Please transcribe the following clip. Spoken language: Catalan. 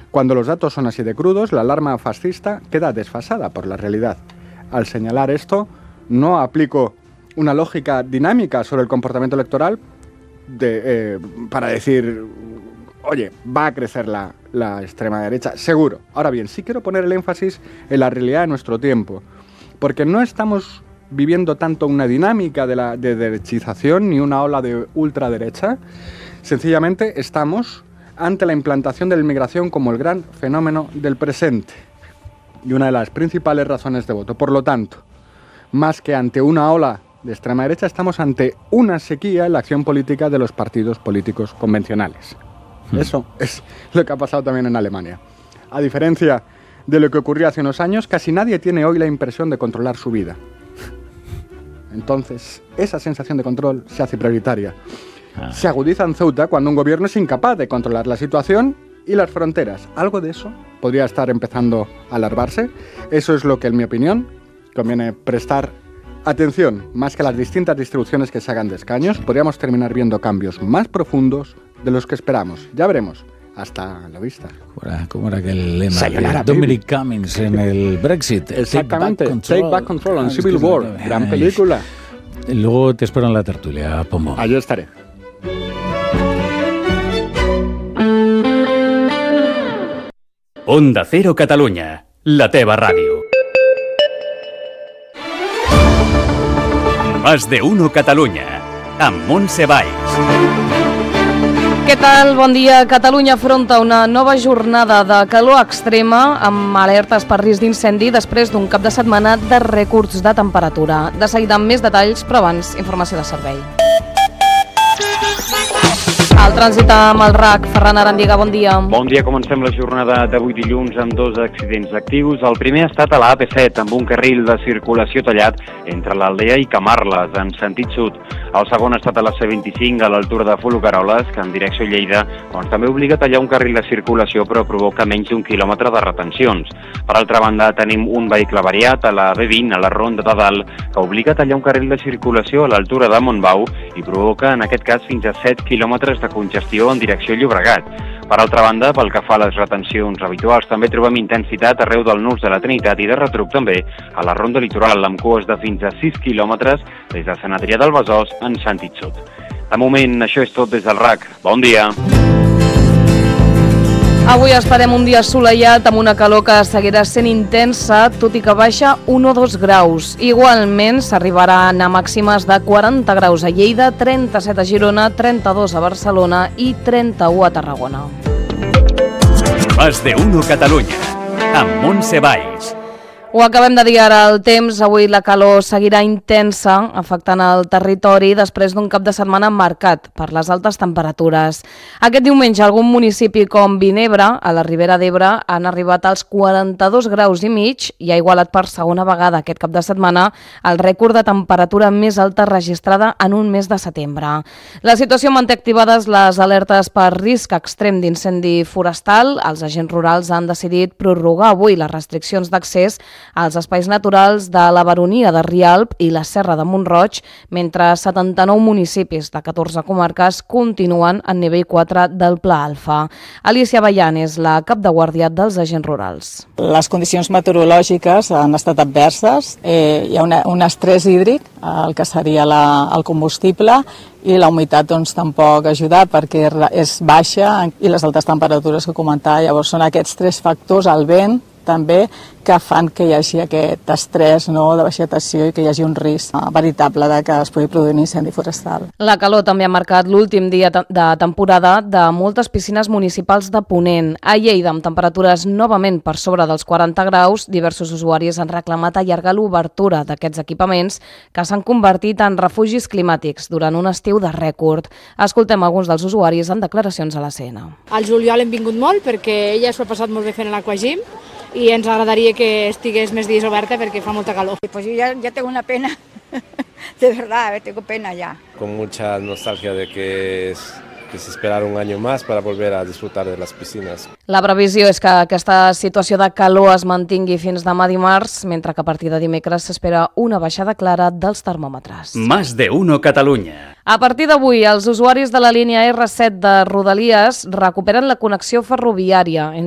Cuando los datos son así de crudos, la alarma fascista queda desfasada por la realidad. Al señalar esto, no aplico una lógica dinámica sobre el comportamiento electoral para decir, oye, va a crecer la extrema derecha, seguro. Ahora bien, sí quiero poner el énfasis en la realidad de nuestro tiempo, porque no estamos viviendo tanto una dinámica de derechización ni una ola de ultraderecha. Sencillamente estamos ante la implantación de la inmigración como el gran fenómeno del presente y una de las principales razones de voto. Por lo tanto, más que ante una ola de extrema derecha, estamos ante una sequía en la acción política de los partidos políticos convencionales. Eso es lo que ha pasado también en Alemania. A diferencia de lo que ocurrió hace unos años, casi nadie tiene hoy la impresión de controlar su vida. Entonces, esa sensación de control se hace prioritaria. Se agudiza en Ceuta cuando un gobierno es incapaz de controlar la situación y las fronteras. Algo de eso podría estar empezando a alarvarse. Eso es lo que, en mi opinión, conviene prestar atención. Más que las distintas distribuciones que se hagan de escaños, podríamos terminar viendo cambios más profundos de los que esperamos. Ya veremos. Hasta la vista. ¿Cómo era aquel lema? Sayonara, de Dominic Cummings en el Brexit. Exactamente. Take Back Control en Civil War. Gran película. Luego te espero en la tertulia, Pombo. Allí estaré. Onda Cero Catalunya, la teva ràdio. Más de uno Catalunya, amb Montse Valls. Què tal? Bon dia. Catalunya afronta una nova jornada de calor extrema amb alertes per risc d'incendi després d'un cap de setmana de rècords de temperatura. De seguida amb més detalls, però abans, informació de servei. El trànsit amb el RAC. Ferran Arandiga, bon dia. Bon dia. Comencem la jornada d'avui dilluns amb 2 accidents actius. El primer ha estat a la AP7, amb un carril de circulació tallat entre l'Aldea i Camarles, en sentit sud. El segon ha estat a la C25, a l'altura de Folgueroles, que en direcció a Lleida, doncs també obliga a tallar un carril de circulació, però provoca menys d'1 quilòmetre de retencions. Per altra banda, tenim un vehicle variat a la B20, a la Ronda de Dalt, que obliga a tallar un carril de circulació a l'altura de Montbau i provoca, en aquest cas, fins a 7 quilòmetres de congestió en direcció a Llobregat. Per altra banda, pel que fa a les retencions habituals, també trobem intensitat arreu del Nus de la Trinitat i de retruc també a la Ronda Litoral, amb cues de fins a 6 quilòmetres des de Sant Adrià del Besòs en sentit sud. De moment, això és tot des del RAC. Bon dia! Avui esperem un dia assolellat amb una calor que seguirà sent intensa, tot i que baixa 1 o 2 graus. Igualment, s'arribaran a màximes de 40 graus a Lleida, 37 a Girona, 32 a Barcelona i 31 a Tarragona. Más de uno Catalunya, amb Montse Valls. Ho acabem de dir ara, el temps. Avui la calor seguirà intensa, afectant el territori després d'un cap de setmana marcat per les altes temperatures. Aquest diumenge, algun municipi com Vinebre, a la Ribera d'Ebre, han arribat als 42 graus i mig i ha igualat per segona vegada aquest cap de setmana el rècord de temperatura més alta registrada en un mes de setembre. La situació manté activades les alertes per risc extrem d'incendi forestal. Els agents rurals han decidit prorrogar avui les restriccions d'accés als espais naturals de la Baronia de Rialp i la Serra de Mont-roig, mentre 79 municipis de 14 comarques continuen en nivell 4 del Pla Alfa. Alicia Ballan és la cap de guàrdia dels agents rurals. Les condicions meteorològiques han estat adverses, hi ha un estrès hídric, el que seria el combustible, i la humitat doncs, tampoc ajuda perquè és baixa i les altes temperatures que comentava. Llavors són aquests 3 factors, el vent, també, que fan que hi hagi aquest estrès de vegetació i que hi hagi un risc veritable de que es pugui produir un incendi forestal. La calor també ha marcat l'últim dia de temporada de moltes piscines municipals de Ponent. A Lleida, amb temperatures novament per sobre dels 40 graus, diversos usuaris han reclamat allargar l'obertura d'aquests equipaments que s'han convertit en refugis climàtics durant un estiu de rècord. Escoltem alguns dels usuaris en declaracions a la CN. Al juliol hem vingut molt perquè ella s'ho ha passat molt bé fent l'aquagym i ens agradaria que estigués més dies oberta perquè fa molta calor. Pues yo ya tengo una pena, de verdad, tengo pena ya. Con mucha nostalgia de que se esperara un año más para volver a disfrutar de las piscinas. La previsió és que aquesta situació de calor es mantingui fins demà dimarts, mentre que a partir de dimecres s'espera una baixada clara dels termòmetres. Más de uno Catalunya. A partir d'avui, els usuaris de la línia R7 de Rodalies recuperen la connexió ferroviària entre